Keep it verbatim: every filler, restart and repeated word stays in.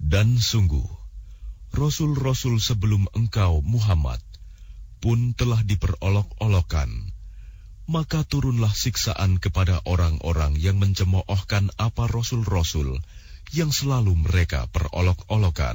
Dan sungguh, Rasul-Rasul sebelum engkau, Muhammad, pun telah diperolok-olokkan. Maka turunlah siksaan kepada orang-orang yang mencemoohkan apa Rasul-Rasul yang selalu mereka perolok-olokan.